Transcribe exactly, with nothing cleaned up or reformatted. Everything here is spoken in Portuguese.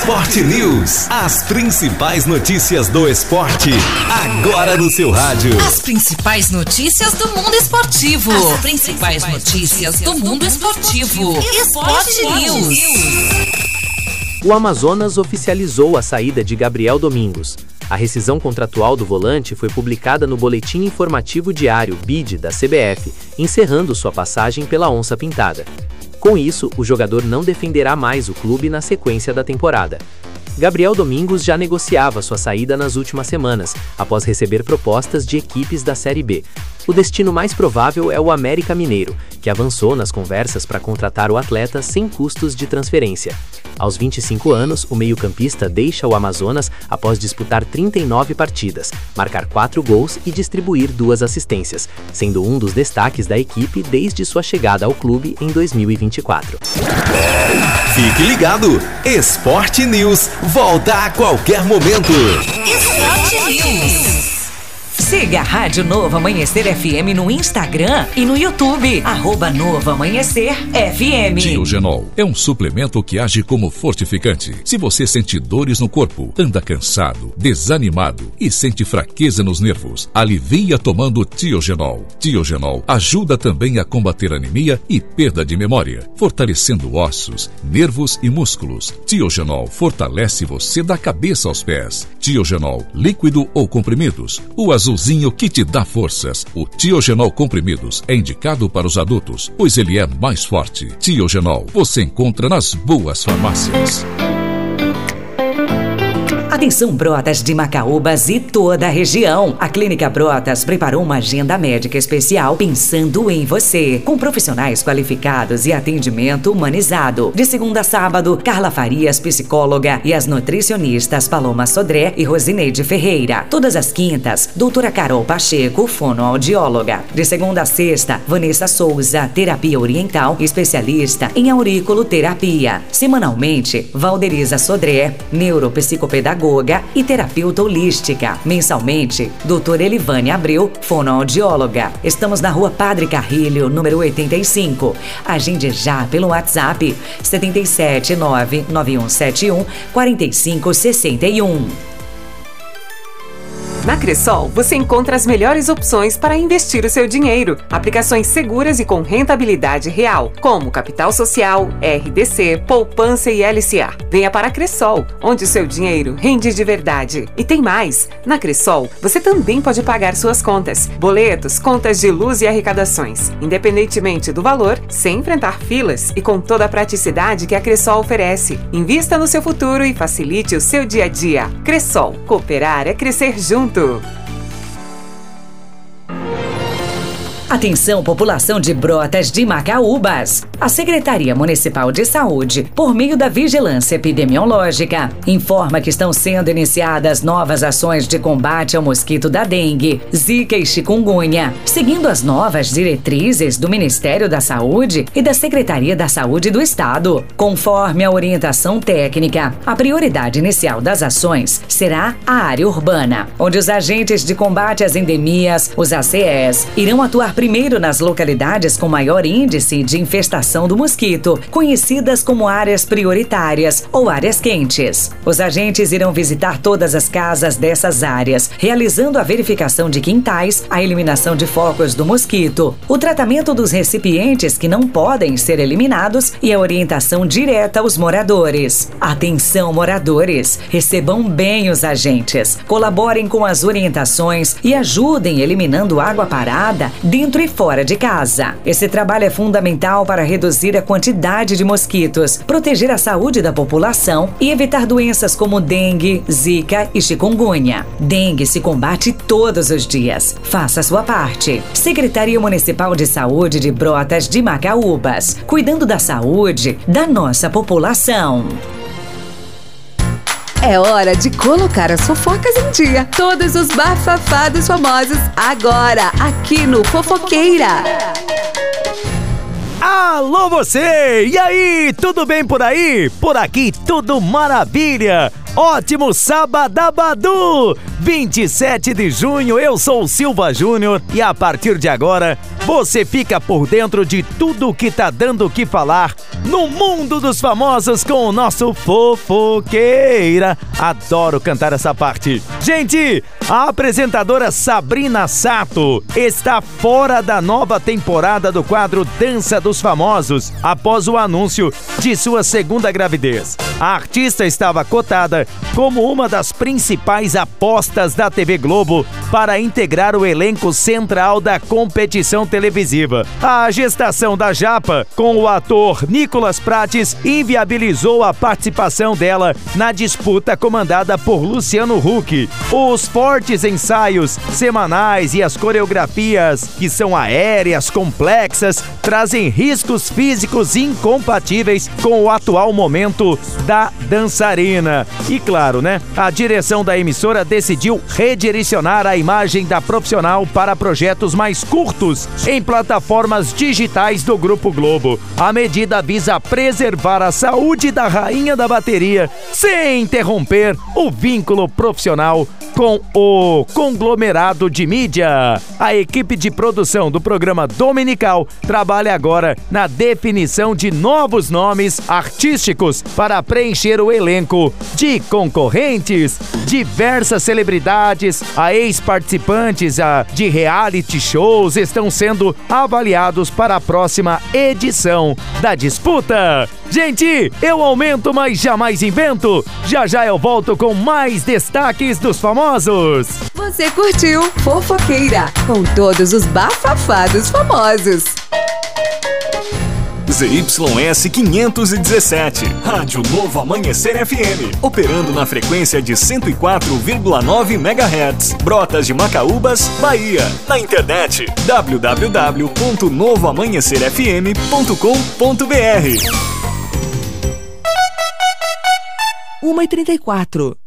Esporte News. As principais notícias do esporte, agora no seu rádio. As principais notícias do mundo esportivo. As principais notícias do mundo esportivo. Esporte News. O Amazonas oficializou a saída de Gabriel Domingos. A rescisão contratual do volante foi publicada no Boletim Informativo Diário B I D da C B F, encerrando sua passagem pela Onça Pintada. Com isso, o jogador não defenderá mais o clube na sequência da temporada. Gabriel Domingos já negociava sua saída nas últimas semanas, após receber propostas de equipes da Série B. O destino mais provável é o América Mineiro, que avançou nas conversas para contratar o atleta sem custos de transferência. Aos vinte e cinco anos, o meio-campista deixa o Amazonas após disputar trinta e nove partidas, marcar quatro gols e distribuir duas assistências, sendo um dos destaques da equipe desde sua chegada ao clube em dois mil e vinte e quatro. Fique ligado! Esporte News volta a qualquer momento. Esporte News. Siga a Rádio Novo Amanhecer F M no Instagram e no YouTube. Arroba Novo Amanhecer F M. Tiogenol é um suplemento que age como fortificante. Se você sente dores no corpo, anda cansado, desanimado e sente fraqueza nos nervos, alivia tomando Tiogenol. Tiogenol ajuda também a combater anemia e perda de memória, fortalecendo ossos, nervos e músculos. Tiogenol fortalece você da cabeça aos pés. Tiogenol, líquido ou comprimidos. O azulzinho que te dá forças. O Tiogenol comprimidos é indicado para os adultos, pois ele é mais forte. Tiogenol você encontra nas boas farmácias. Atenção, Brotas de Macaúbas e toda a região. A Clínica Brotas preparou uma agenda médica especial pensando em você, com profissionais qualificados e atendimento humanizado. De segunda a sábado, Carla Farias, psicóloga, e as nutricionistas Paloma Sodré e Rosineide Ferreira. Todas as quintas, doutora Carol Pacheco, fonoaudióloga. De segunda a sexta, Vanessa Souza, terapia oriental, especialista em auriculoterapia. Semanalmente, Valderiza Sodré, neuropsicopedagoga e terapeuta holística. Mensalmente, doutora Elivane Abreu, fonoaudióloga. Estamos na Rua Padre Carrilho, número oitenta e cinco. Agende já pelo WhatsApp sete sete nove nove um sete um quatro cinco seis um. Na Cressol, você encontra as melhores opções para investir o seu dinheiro. Aplicações seguras e com rentabilidade real, como Capital Social, R D C, Poupança e L C A. Venha para a Cressol, onde o seu dinheiro rende de verdade. E tem mais! Na Cressol, você também pode pagar suas contas, boletos, contas de luz e arrecadações, independentemente do valor, sem enfrentar filas e com toda a praticidade que a Cressol oferece. Invista no seu futuro e facilite o seu dia a dia. Cressol, cooperar é crescer junto. Atenção, população de Brotas de Macaúbas. A Secretaria Municipal de Saúde, por meio da Vigilância Epidemiológica, informa que estão sendo iniciadas novas ações de combate ao mosquito da dengue, zika e chikungunya, seguindo as novas diretrizes do Ministério da Saúde e da Secretaria da Saúde do Estado. Conforme a orientação técnica, a prioridade inicial das ações será a área urbana, onde os agentes de combate às endemias, os A C Es, irão atuar primeiro nas localidades com maior índice de infestação do mosquito, conhecidas como áreas prioritárias ou áreas quentes. Os agentes irão visitar todas as casas dessas áreas, realizando a verificação de quintais, a eliminação de focos do mosquito, o tratamento dos recipientes que não podem ser eliminados e a orientação direta aos moradores. Atenção, moradores! Recebam bem os agentes, colaborem com as orientações e ajudem eliminando água parada dentro e fora de casa. Esse trabalho é fundamental para reduzir a quantidade de mosquitos, proteger a saúde da população e evitar doenças como dengue, zika e chikungunya. Dengue se combate todos os dias. Faça a sua parte. Secretaria Municipal de Saúde de Brotas de Macaúbas, cuidando da saúde da nossa população. É hora de colocar as fofocas em dia. Todos os bafafados famosos agora aqui no Fofoqueira. Alô você! E aí, tudo bem por aí? Por aqui tudo maravilha! Ótimo sabadabadu! vinte e sete de junho, eu sou o Silva Júnior e a partir de agora você fica por dentro de tudo que tá dando o que falar no mundo dos famosos com o nosso Fofoqueira. Adoro cantar essa parte. Gente, a apresentadora Sabrina Sato está fora da nova temporada do quadro Dança dos Famosos após o anúncio de sua segunda gravidez. A artista estava cotada como uma das principais apostas da T V Globo para integrar o elenco central da competição televisiva. A gestação da japa com o ator Nicolas Prates inviabilizou a participação dela na disputa comandada por Luciano Huck. Os fortes ensaios semanais e as coreografias, que são aéreas, complexas, trazem riscos físicos incompatíveis com o atual momento da dançarina. E claro, né? A direção da emissora decidiu redirecionar a imagem da profissional para projetos mais curtos em plataformas digitais do Grupo Globo. A medida visa preservar a saúde da rainha da bateria sem interromper o vínculo profissional com o conglomerado de mídia. A equipe de produção do programa dominical trabalha agora na definição de novos nomes artísticos para preencher o elenco de concorrentes. Diversas celebridades, a ex-participantes de reality shows estão sendo avaliados para a próxima edição da disputa. Gente, eu aumento, mas jamais invento. Já já eu volto com mais destaques dos famosos. Você curtiu Fofoqueira, com todos os bafafados famosos. Z Y S quinhentos e dezessete, Rádio Novo Amanhecer F M, operando na frequência de cento e quatro vírgula nove megahertz, Brotas de Macaúbas, Bahia. Na internet, w w w ponto novo amanhecer f m ponto com ponto b r. uma e trinta e quatro.